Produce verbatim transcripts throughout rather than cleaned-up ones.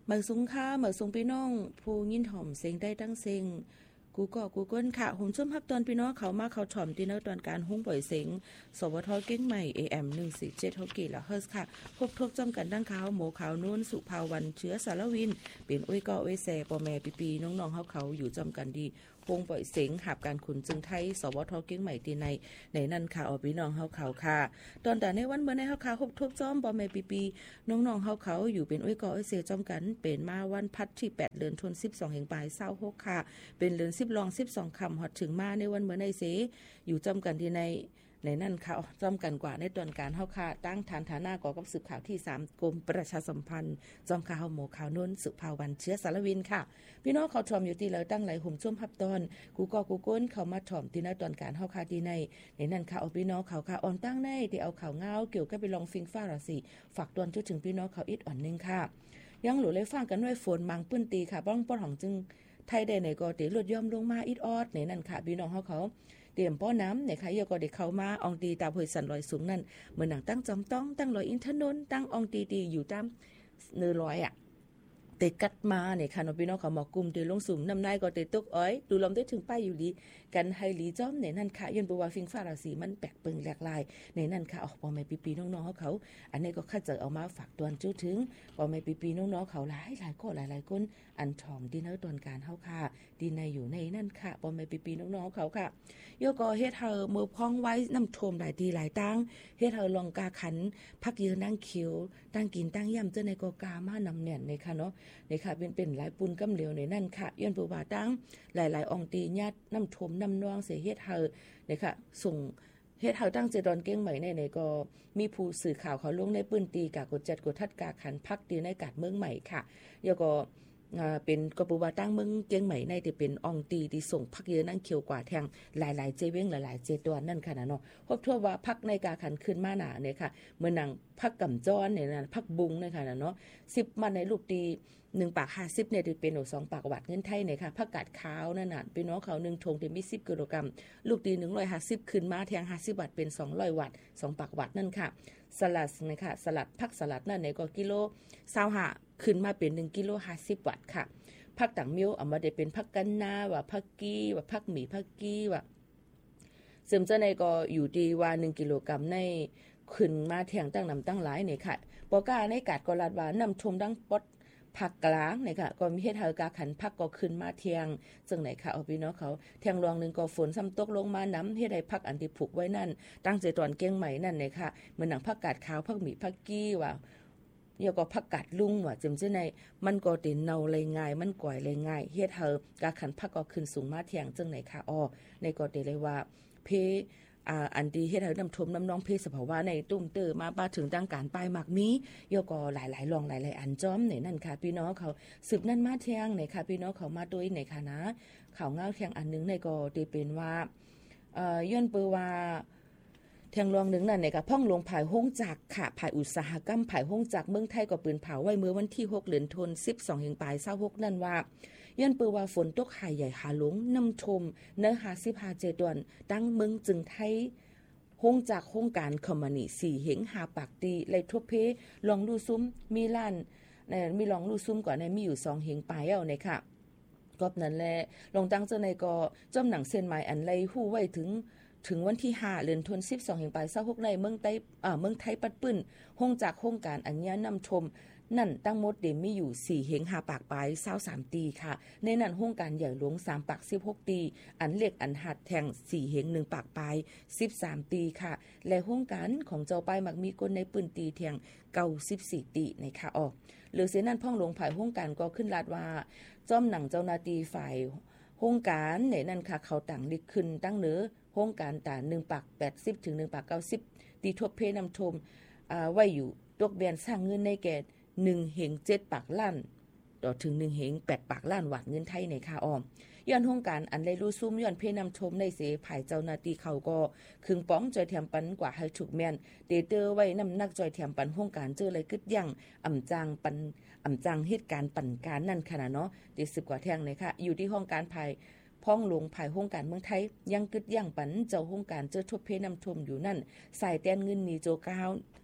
เหมือสุงค่าเหมือสุงพี่น้องผู้ยินถ่อมเสียงได้ตั้งเสียงกูก็กูเกิลค่ะผมชมฮับตอนพี่น้องเขามาเขาถ่อมที่เนอตอนการหุ้งปล่อยเสียงสวทเก้งใหม่ เอ เอ็ม หนึ่งสี่เจ็ด ฮอกกี้และเฮิร์สค่ะพบทบจำกันดังขาวหมูขาวนุ่นสุภาวันเชื้อสารวินเป็นอุ้ยก็อุ้ยแซ่ปอแม่ปีปีน้องๆเขาเขาอยู่จำกันดีพงปล่อยเสียงหับการขุนจึงไทยสวทเก้งใหม่ที่ในในนั่นค่ะอพี่น้องเขาเขาค่ะตอนแต่ในวันเมื่อในเขาเขาพบทบจอมปอแม่ปีปีน้องๆเขาเขาอยู่เป็นอุ้ยก็อุ้ยแซ่จอมกันเป็นมาวันพัดที่แปดเดือนธันวาคมสิบสองแห่งปลายเศร้าหกค่ะเป็นเดือนสิบรองสิบสองคำฮอดถึงมาในวันเมื่อในเสอยู่จำกันที่ในในนั่นค่ะจำกันกว่าในตอนการเฮาค่ะตั้งฐานฐานะก่อกับสืบข่าวที่สามกรมประชาสัมพันธ์จอมข่าวหมู่ข่าวน้นสุภาวันเชื้อสารวินค่ะพี่น้องเขาชมอยู่ที่แล้วตั้งหลายหุ่มช่วมพับตอนกูก็กูก้นเขามาถ่อมที่ในตอนการเฮาค่ะที่ในในนั่นค่ะเอาพี่น้องเขาค่ะอ่อนตั้งในที่เอาข่าวเงาเกี่ยวกับไปลองฟิงฟ้าราศีฝากตอนจนถึงพี่น้องเขาอิดอ่อนนึงค่ะยังหลุเลยฟังกันด้วยฝนมังปื้นตีค่ะบ้องป้อนของจึงไทยได้ในก็เตลดย่อมลงมาอิดออดในนั่นค่ะพี่น้องเขาเขาเตรียมป้อน้ำในค่ะยก็ได้เข้ามาอองตีตาเผยสันลอยสูงนั่นเหมือนหนังตั้งจอมต้องตั้งลอยอินทนนตั้งอองตีตีอยู่ตามเนื้อร้อยอ่ะเตกัดมาเนี่ยค่ะน้องพี่น้องเขาหมอกลุ่มเตลงสูงน้ำนายก็เตตกอ้อยดูลมได้ถึงป้ายอยู่ดีกันไฮลีจ้อมในนั่นค่ะยันบัวฟิงฟ้าราศีมันแปลกเปิงแหลกลายในนั่นค่ะออกปอแม่ปีปีน้องๆเขาเขาอันนี้ก็ข้าเจอเอามาฝากตวนจู้ถึงปอแม่ปีปีน้องๆเขาหลายหลายก็หลายหลายคนอันถ่อมดีเนอตอนการเฮาค่ะดีในอยู่ในนั่นค่ะปอแม่ปีปีน้องๆเขาค่ะโยก็เฮ็ดเธอมือพ้องไว้น้ำท่วมหลายทีหลายตั้งเฮ็ดเธอลองกาขันพักยืนนั่งเขียวตั้งกินตั้งย่ำเจ้าในก็กามานำแน่นในค่ะเนาะในค่ะเป็นเป็นหลายปุนกำเหลียวในนั่นค่ะย้อนผู้ว่าตั้งหลายๆองตีญาติน้ำท่วมน้ำนองเสียเฮ็ดเธอในค่ะส่งเฮ็ดเฮาตั้งเจดอนเก้งใหม่ในในก็มีผู้สื่อข่าวเขาลงในปื้นตีกากดจัดกดทัดกาขันพักตีในกาดเมืองใหม่ค่ะเดี๋ยวก็เป็นกบว่าตั้งเมืองเกียงใหม่ในที่เป็นอองตีที่ส่งพักเยอะนั่งเขียวกว่าแทงหลายๆเจเว้งหลายๆเจตัวนั่นค่ะนะเนาะพบทั่วว่าพักในกาขันขึ้นมาหนาเนี่ยค่ะเมื่อนังพักกำจ้อนเนี่ยนะพักบุงเนี่ยค่ะนะเนาะสิบมาในลูกตีหนึ่งปากห้าสิบเนี่ยที่เป็นสองปากวัดเงินไทยเนี่ยค่ะผักกาดขาวนั่นน่ะพี่น้องเขาหนึ่งทงที่มีสิบกิโลกรัมลูกตีหนึ่งร้อยห้าสิบขึ้นมาแทงห้าสิบวัตต์เป็นสองร้อยวัตต์สองปากวัดนั่นค่ะสลัดนะคะสลัดผักสลัดนั่นเนี่ยก็กิโลยี่สิบห้าขึ้นมาเป็นหนึ่งกิโลห้าสิบวัตต์ค่ะผักต่างมิ้วเอามาได้เป็นผักกันนาว่าผักกี้ว่าผักหมี่ผักกี้ว่าเสริมเจ้าในก็อยู่ดีว่าหนึ่งกิโลกรัมในขึ้นมาแทงตั้งนำตั้งหลายเนี่ยค่ะปอกาในกาดก็ลาดว่านำชมดังปดผักกลางเนี่ยค่ะก็มีเฮ็ดเฮากาขันผักก็ขึ้นมาเทียงจังไหนค่ะเอาพี่น้องเขาเทียงรองนึงก็ฝนซ้ำตกลงมาน้ำเฮ็ดให้ผักอันที่ผูกไว้นั่นตั้งใจตอนเก้งใหม่นั่นเนี่ยค่ะเหมือนหนังผักกาดขาวผักหมี่ผักกี้ว่าเดี๋ยวก็ผักกาดลุงว่าจำซื่อในมันก็ติเนาเลยง่ายมันก่อยเลยง่ายเฮ็ดเฮากาขันผักก็ขึ้นสูงมาเทียงจังไหนค่ะอ้อในก็ได้เลยว่าเพอ่าอันดีเฮ็ดให้น้ำทมน้ำน้องเพศสภาวะในตุ้มเตอมามาถึงดังการปลายหมักมีโยก็หลายๆลองหลายๆอันจ้อมในนั่นค่ะพี่น้องเขาสืบนั่นมาเทียงในค่ะพี่น้องเขามาโดยในค่ะนะข่าวเงาเทียงอันนึงในก็ได้เป็นว่าเอ่อย้อนเปว่าเทียงรองนึงนั่นเนี่ยค่ะพ่องลงผายห้องจักค่ะผายอุตสาหกรรมผายห้องจักเมืองไทยก็ปืนเผาไว้เมื่อวันที่หกเดือนธันวาคมสิบสองเฮงปลายยี่สิบหกนั่นว่าย้อนเปว่าฝนตกหายใหญ่หาหลงน้ำชมเนื้อหาสิบห้าเจดวนตั้งเมืองจึงไทยห้องจากโครงการคอมมานีสี่เหงหาปากตีไลทั่วเพลองดูซุ้มมีล้านมีลองดูซุ้มก่อนในมีอยู่สองเหงปลายเอาเนี่ยค่ะก็นั้นแหละลงตั้งเจ้าในก็จอมหนังเส้นหมายอันไลฮู้ไว้ถึงถึงวันที่ห้าเดือนธันวาคมสิบสองแห่งปลายยี่สิบหกในเมืองไต้อ่าเมืองไทยปัดปื้นห้องจากโครงการอัญญานำชมนั่นตั้งหมดเดมีอยู่สี่เหงหาปากปลายยี่สิบสามตีค่ะในนั้นโครงการใหญ่หลวงสามปากสิบหกตีอันเล็กอันหัดแทงสี่เหงหนึ่งปากปลายสิบสามตีค่ะและโครงการของเจ้าป้ายมักมีคนในปืนตีแทงเก้าสิบสี่ตีในค่ะออกหรือเสียนั้นพ่องหลวงภายโครงการก็ขึ้นลาดว่าจ้อมหนังเจ้าหน้าที่ฝ่ายโครงการในนั้นค่ะเขาต่างลิกขึ้นตั้งเหนือโครงการตาหนึ่งปากแปดสิบถึงหนึ่งปากเก้าสิบตีทบเพนำชมอ่าไว้อยู่ตกแบนสร้างเงินในแก่หนึ่งเหงเจ็ดปากล้านต่อถึงหนึ่งเหงแปดปากล้านบาทเงินไทยในค่าออมย้อนโครงการอันได้รู้ซุ่มย้อนเพนำชมในเสภายเจ้าหน้าที่เขาก็ครึ่งป้องจอยแถมปันกว่าให้ถูกแม่นเตเตอร์ไว้น้ำหนักจอยแถมปันโครงการเจอเลยกึดยั่งอ่ำจางปันอ่ำจางเหตุการณ์ปั่นการนั่นขนาดเนาะเดี๋ยวสิบกว่าแท่งเลยค่ะอยู่ที่ห้องการภายพ้องลงภายโครงการเมืองไทยยังกึดยั่งปันเจ้าโครงการเจอทบเพนำชมอยู่นั่นใส่แต้นเงินนีโจก้าว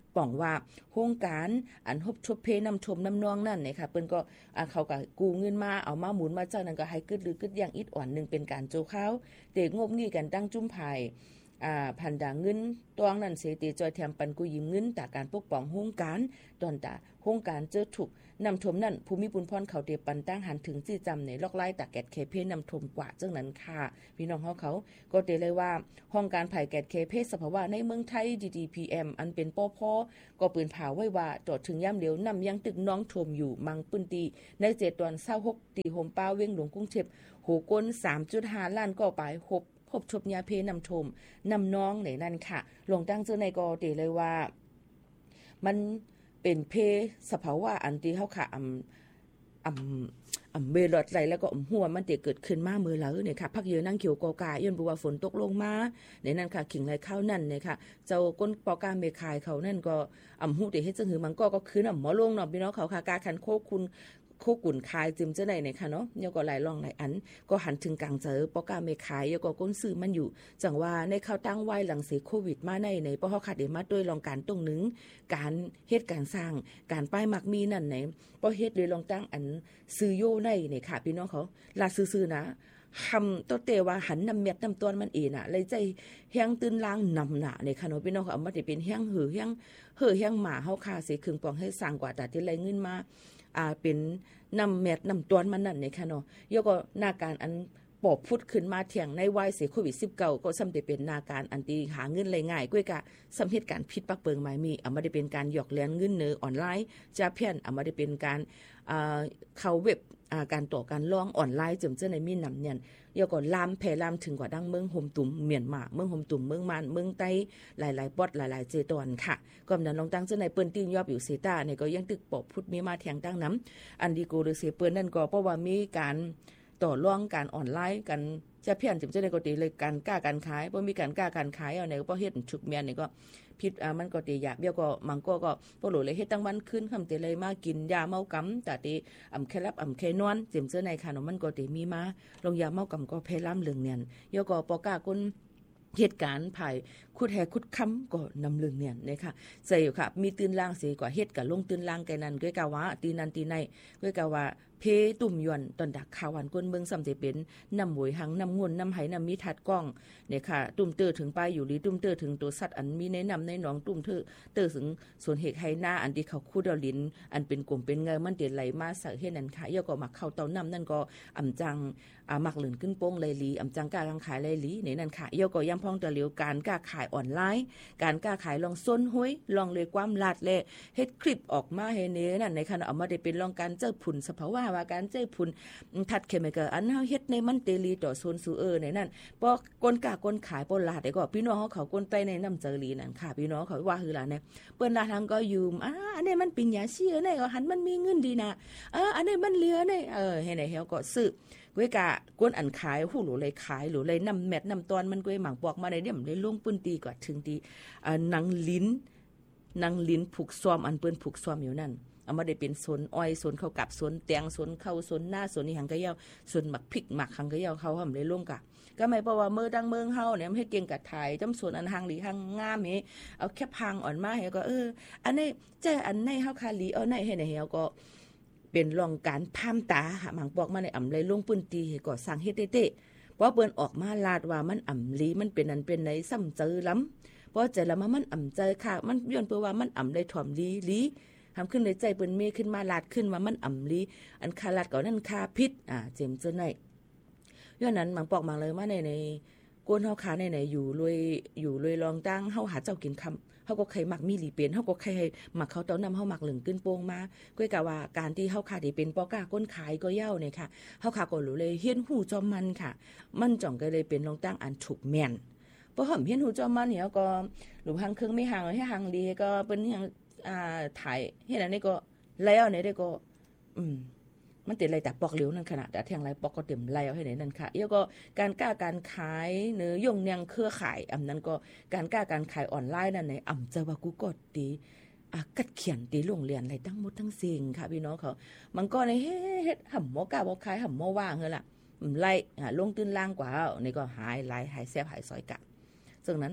ป่องว่าโครงการอันฮบชบเพนำชมน้ำนองนั่นนะคะเปิ้นก็อ่าเขาก็กู้เงินมาเอามาหมุนมาเจ้านั้นก็ให้กึดหรือกึดอย่างอิดอ่อนนึงเป็นการโจข้าวเตงบงี้กันตั้งจุ้มภายอ่าพันดาเงินตวงนั้นเสติจอยแถมปันกูยืมเงินจากการปกป้องโครงการตอนตาโครงการเจอถูกนำชมนั่นภูมิปุญพรเขาเตปันตั้งหันถึงจี้จำในลอกไล่ตาแกดเคเพนำชมกว่าจังนั้นค่ะพี่น้องเขาเขาก็เตเลยว่าห้องการไผ่แกดเคเพสภาวะในเมืองไทย ดี ดี พี เอ็ม อันเป็นป้อพ่อก็ปืนเผาไว้ว่าจอดถึงย่ำเดียวนำยังตึกน้องชมอยู่มังปืนตีในเจ็ดตอนเศร้าหกตีโฮมป้าเว้งหลวงกุ้งเช็บโหก้น สามจุดห้า ล้านก็ไปหบพบชบยาเพนำชมนำน้องไหนนั่นค่ะหลวงตั้งเจอในกอเตเลยว่ามันเป็นเพสภาวะอันที่เฮาค่ะอำอำอำเบลอดไหลแล้วก็อำหัวมันเตเกิดขึ้นมาเมื่อแล้วเนี่ยค่ะพักเยอะนั่งเขียวกอกาย้อนบ่ว่าฝนตกลงมาในนั้นค่ะขิงไหลข้าวนั่นเนี่ยค่ะเจ้าก้นปอกาเมคายเขานั่นก็อำหูเตเฮ็ดจังหือมันก็ก็คือน่ะหมอลงเนาะพี่น้องเขาค่ะกาคันโคคุณโคกุ่นคายจิมเจ้าไหนเนี่ยค่ะเนาะยก็หลายรองหลายอันก็หันถึงกลางเจอปอกาเมคายยก็ก้นซื้อมันอยู่จังว่าในข้าวตั้งไว้หลังเสียโควิดมาในในปอเฮาขาดได้มาด้วยลองการตรงนึงการเฮ็ดการสร้างการป้ายมักมีนั่นไหนปอเฮ็ดเลยลองตั้งอันซื้อโยในเนี่ยค่ะพี่น้องเขาลาซื่อๆนะคำตัวเตว่าหันนำเม็ดนำต้นมันเองน่ะเลยใจแห้งตื่นล้างนำหนาในค่ะเนาะพี่น้องเขาเอามาได้เป็นแห้งหือแห้งเห่อแห้งหมาเฮาค่าเสียครึ่งปองให้สร้างกว่าแต่ที่ไรเงินมาอ่าเป็นนำเม็ดนำต้นมันนั่นเนี่ยค่ะเนาะยก็หน้าการอันปอบพุดขึ้นมาเถียงในวัยเสียโควิดสิบเก้าก็ซ้ำได้เป็นนาการอันตีหาเงินเลยง่ายกว่ากะซ้ำเหตุการณ์ผิดปักเปิงหมายมีเอามาได้เป็นการหยอกเลี้ยงเงินเนื้อออนไลน์จะเพี้ยนเอามาได้เป็นการอ่าเข้าเว็บอ่าการต่อการร้องออนไลน์จมเจ้าในมีนำเนี่ยยก็ลามแพร่ลามถึงกว่าดังเมืองโฮมตุ่มเมียนมาเมืองโฮมตุ่มเมืองมานเมืองไต้หลายๆปอดหลายๆเจตอนค่ะก็นั้นลองตั้งเจ้าในเปิ้นติ้งยอบอยู่เซตาเนี่ยก็ยังตึกปอบพุดมีมาแทงตั้งน้ำอันดีโกหรือเสเปิ้นนั่นก็เพราะว่ามีการต่อรองการออนไลน์กันจะเพี้ยนจิมเจ้าในก็ตีเลยการกล้าการขายเพราะมีการกล้าการขายเอาเนี่ยก็เพราะเฮ็ดฉุกเมียนเนี่ยก็พิษอ่ามันก็ตีหยาบเบี้ยก็มังก็ก็บ่รู้เลยเฮ็ดตั้งวันขึ้นคำเตเลยมากินยาเมากำแต่ตีอำแค่รับอำแค่นอนจิมเจ้าในค่ะเนาะมันก็ตีมีมาลงยาเมากำก็เพล้ำเรื่องเนี่ยเบี้ยก็ปอกล้าก้นเหตุการณ์ภายคุดแหคุดค้ำก็นำเรื่องเนี่ยนะคะใส่อยู่ค่ะมีตื่นล่างสีกว่าเฮ็ดกับลงตื่นล่างแกนั้นก้อยกะว่าตีนันตีในก้อยกะว่าเพตุ่มยวนตอนดักข่าววันก้นเมืองซ้ำจะเป็นนำหวยหังนำงวนนำไหนำมีทัดกล้องเนี่ยค่ะตุ่มเตอถึงไปอยู่หรือตุ่มเตอถึงตัวสัตว์อันมีในนำในหนองตุ่มเตอเตอถึงส่วนเหตุไหหน้าอันที่เขาคู่ดอลินอันเป็นกลุ่มเป็นเงยมันเดือดไหลมาสักเฮ็ดนั้นค่ะย่อก็มักเข้าเตานำนั่นก็อำจังอ่ามักเหลือนขึ้นโป้งเลยลีอำจังกล้าขายเลยลีในนั้นค่ะย่อก็ย่ำพองตะเหลียวการกล้าขายออนไลน์การกล้าขายลองซ้นห้วยลองเลยความลาดแลเฮ็ดคลิปออกมาให้เนื้อนั่นในขณะเอามาได้เป็นลองการเจ้าผุนสภาวะว่าการเจ้าผุนทัดเคมีกอันเฮาเฮ็ดในมันเตลีต่อโซนซูเออในนั้นปอกก้นกล้าก้นขายปนลาดได้ก็พี่น้องเฮาเขาก้นใต้ในน้ำเจอลีนั่นค่ะพี่น้องเขาว่าคือล่ะเนี่ยเปิ้นลาทางก็ยืมอ่าอันนี้มันเป็นยาเสียเนี่ยหันมันมีเงินดีนะเอออันนี้มันเหลือเนี่ยเออให้ไหนเฮาก็ซื้อก้วยกะก้นอันขายหู้หลูเลยขายหลูเลยนำแมทนำตอนมันก้วยหมังปอกมาได้เนี่ยมันได้ลงปื้นตีกว่าถึงตีอ่าหนังลิ้นหนังลิ้นผูกซ้อมอันเปิ้นผูกซ้อมอยู่นั่นเอามาได้เป็นสนอ้อยสนข้าวกับสนแตงสนข้าวสนหน้าสนนี่หังกะเยาสนหมักพริกหมักหังกะเยาเขาทำได้ลงกะก็หมายเพราะว่าเมื่อดังเมืองเฮาเนี่ยให้เก่งกะถ่ายจำสวนอันหังหลีหังงามเฮเอาแค่พังอ่อนมาเฮก็เอออันนี้ใจอันในเฮาคาหลีเอาในให้ไหนเฮาก็เป็นรองการพามตาหาหมังปอกมาในอ่ำเลยลงปืนตีก็สร้างเฮ็ดเต้ๆเพราะเปิ้นออกมาลาดว่ามันอ่ำลีมันเป็นอันเป็นไหนซ้ำเจอล้ำเพราะใจละมามันอ่ำใจค่ะมันย้อนเปิ้นว่ามันอ่ำได้ถ่อมลีลีทำขึ้นในใจเปิ้นเมขึ้นมาลาดขึ้นว่ามันอ่ำลีอันคาลาดก็นั่นคาพิษอ่าเจมเจอไหนย้อนนั้นหมังปอกมาเลยมาในในก้นเฮาขาในไหนอยู่รวยอยู่รวยรองตั้งเฮาหาเจ้ากินคำเฮาก็ใครมักมีหลีเป็นเฮาก็ใครมักเขาเต้านำเฮามักเหลึงขึ้นโป่งมาก้อยกะว่าการที่เฮาขาได้เป็นปอกล้าก้นขายก็เย้าเนี่ยค่ะเฮาขาก็รู้เลยเฮียนหูจอมมันค่ะมันจ่องก็เลยเป็นรองตั้งอันถูกแม่นบ่ห่มเฮียนหูจอมมันเนี่ยก็หลุมหังเครื่องไม่ห่างให้ห่างดีก็เป็นอย่างอ่าถ่ายเฮ็ดอันนี้ก็แล้วเนี่ยได้ก็อืมมันเต็มไรแต่ปอกเหลียวนั่นขนาดแต่แทงไรปอกก็เต็มแล้วให้ไหนนั่นค่ะแล้วก็การกล้าการขายเนื้อยงยังเครือข่ายอำนั้นก็การกล้าการขายออนไลน์นั่นไหนอ่ำจะว่ากูกดตีอ่ะกัดเขียนตีโรงเรียนอะไรทั้งหมดทั้งสิ่งค่ะพี่น้องเขามันก็ในเฮ็ดห่ำหม้อกล้าบ่ขายห่ำหม้อว่างเฮอล่ะไล่ลงตื้นล่างกว่านี่ก็หายหลายหายแซ่บหายซอยกะซึ่งนั้น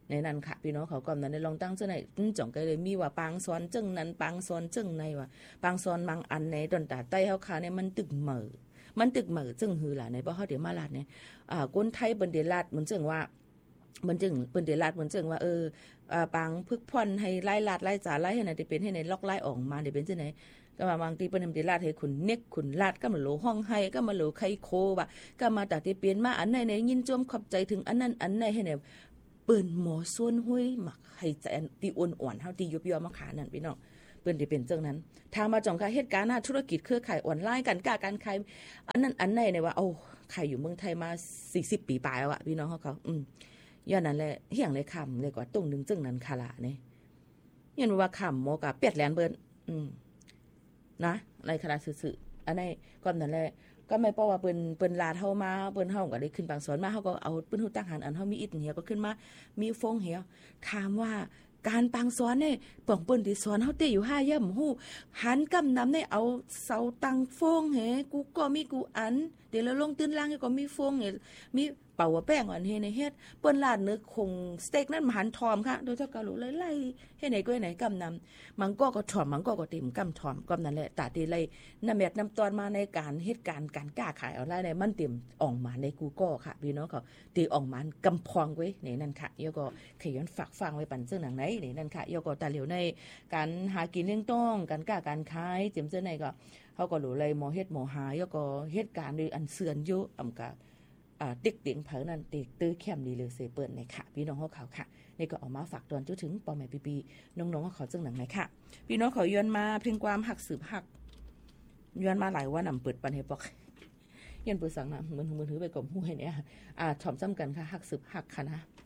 ในนั้นค่ะพี่น้องเขาก็นั้นได้ลองตั้งเจ้าไหนจ่องก็เลยมีว่าปางซ้อนจึงนั้นปางซ้อนจึงในว่าปางซ้อนมังอันในตนตาใต้เฮาค่ะเนี่ยมันตึกเหม่อมันตึกเหม่อจึงหือล่ะในบ่เฮาเดี๋ยวมาลาดเนี่ยอ่าคนไทยเปิ้นได้ลาดเหมือนจึงว่ามันจึงเปิ้นได้ลาดเหมือนจึงว่าเอออ่าปางพึกพ่อนให้ไล่ลาดไล่จ๋าไล่ให้ไหนได้เป็นให้ไหนล็อกไล่ออกมาได้เป็นจังได๋ก็มาบางทีเปิ้นได้ลาดให้คุณเน็กคุณลาดก็มาโหลห้องให้ก็มาโหลไข่โคว่าก็มาตัดที่เปลี่ยนมาอันไหนไหนยินจมขอบใจถึงอันนั้นอันไหนให้ไหนเปิ้นหมอส่วนห้วยมักให้ใจตีอ่อนๆเฮาตียุบยอมมาขานั่นพี่น้องเปิ้นสิเป็นจังนั้นทางมาจ่องค่ะเหตุการณ์ธุรกิจเครือข่ายออนไลน์กันกล้าการขายอันนั้นอันไหนเนี่ยว่าโอ้ขายอยู่เมืองไทยมาสี่สิบปีปลายแล้วอะพี่น้องเฮาเขาอืมย้อนนั้นแหละเฮียงเลยค่ำเลยกว่าตรงนึงจังนั้นคาละนี่ยันว่าค่ำหมอกับเป็ดแลนเบิ้นอืมนะในคณะซื่อๆอันนี้ก่อนนั้นแหละก็ไม่เพราะว่าเปิ้นเปิ้นลาเฮามาเปิ้นเฮาก็ได้ขึ้นบางสอนมาเฮาก็เอาเปิ้นฮู้ตั้งหันอันเฮามีอิฐเหี่ยก็ขึ้นมามีฟงเหี่ยถามว่าการปังสอนเนี่ยป่องเปิ้นที่สอนเฮาเตอยู่ห้าย่ำฮู้หันกำนำได้เอาเสาตังฟงแหกูก็มีกูอันเดี๋ยวแล้วลงตื้นล่างก็มีฟงเนี่ยมีเป่าแป้งอันเฮ็ดในเฮ็ดเปิ้นลาดเนื้อคงสเต็กนั้นหันทอมค่ะโดยเจ้าก็รู้ไล่ๆเฮ็ดไหนก็ไหนกำนำมันก็ก็ถอมมันก็ก็เต็มกำถอมกำนั่นแหละตาตีไล่น้ำแมกน้ำตอนมาในการเฮ็ดการการกล้าขายออนไลน์เนี่ยมันเต็มออกมาใน Google ค่ะพี่น้องเขาตีออกมากำพองไว้ในนั้นค่ะยก็ขยันฝากฟังไว้ปันเจ้าหนังไหนในนั้นค่ะยก็ตาเหลียวในการหากินเลี้ยงต้องการกล้าการขายเต็มเจ้าไหนก็เฮาก็รู้เลยหมอเฮ็ดหมอหายก็เฮ็ดการด้วยอันเสื่อนอยู่อำกะอ่าติ๊กเตียงเผานั่นติ๊กตื้อแคมดีเลยเสเปิ้นในค่ะพี่น้องเฮาเขาค่ะนี่ก็ออกมาฝากตอนจนถึงปอแม่ปีๆน้องๆเฮาเขาจังหนังไหนค่ะพี่น้องเขาย้อนมาเพียงความหักสืบหักย้อนมาหลายวันนำเปิดปันให้ปอกยันเปิดสังน่ะเหมือนมือถือไปกลมหู้ให้เนี่ยอ่าถ่อมซ้ำกันค่ะหักสืบหักค่ะนะ